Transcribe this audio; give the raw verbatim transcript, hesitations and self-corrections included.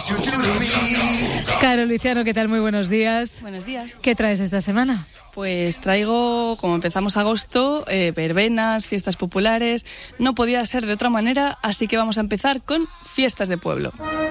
Caro Luciano, ¿qué tal? Muy buenos días. Buenos días. ¿Qué traes esta semana? Pues traigo, como empezamos agosto, eh, verbenas, fiestas populares. No podía ser de otra manera, así que vamos a empezar con fiestas de pueblo.